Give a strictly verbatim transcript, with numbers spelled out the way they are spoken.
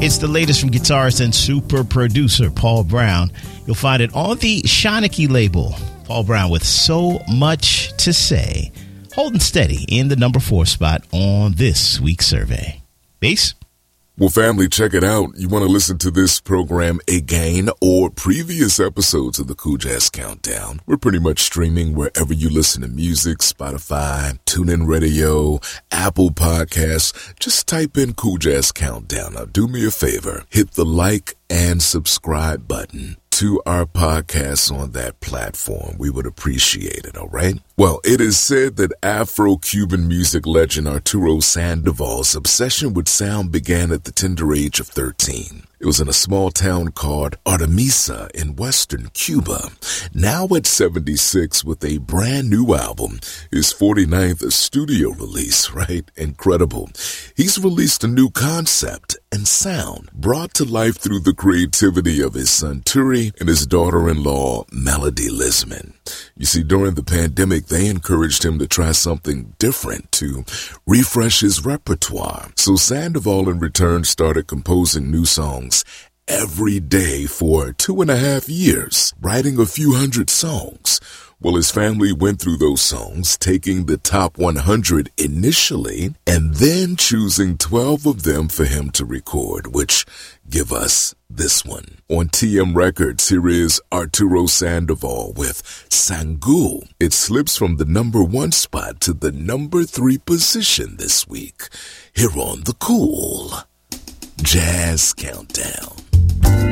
It's the latest from guitarist and super producer Paul Brown. You'll find it on the Shanachie label. Paul Brown with So Much to Say, holding steady in the number four spot on this week's survey. Bass? Well, family, check it out. You want to listen to this program again or previous episodes of the Cool Jazz Countdown? We're pretty much streaming wherever you listen to music, Spotify, TuneIn Radio, Apple Podcasts. Just type in Cool Jazz Countdown. Now, do me a favor. Hit the like and subscribe button to our podcasts on that platform. We would appreciate it, all right? Well, it is said that Afro-Cuban music legend Arturo Sandoval's obsession with sound began at the tender age of thirteen. It was in a small town called Artemisa in western Cuba. Now at seventy-six with a brand new album, his forty-ninth studio release, right? Incredible. He's released a new concept and sound brought to life through the creativity of his son Turi and his daughter-in-law Melody Lisman. You see, during the pandemic, they encouraged him to try something different to refresh his repertoire. So Sandoval in return started composing new songs every day for two and a half years, writing a few hundred songs. Well, his family went through those songs, taking the top one hundred initially, and then choosing twelve of them for him to record, which give us this one. On T M Records, here is Arturo Sandoval with Sangul. It slips from the number one spot to the number three position this week, here on the Cool Jazz Countdown.